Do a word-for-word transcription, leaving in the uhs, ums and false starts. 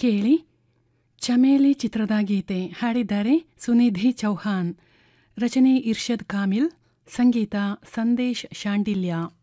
ಕೇಳಿ ಚಮೇಲಿ ಚಿತ್ರದ ಗೀತೆ. ಹಾಡಿದ್ದಾರೆ ಸುನಿಧಿ ಚೌಹಾನ್. ರಚನೆ ಇರ್ಷದ್ ಕಾಮಿಲ್. ಸಂಗೀತ ಸಂದೇಶ್ ಶಾಂಡಿಲ್ಯ.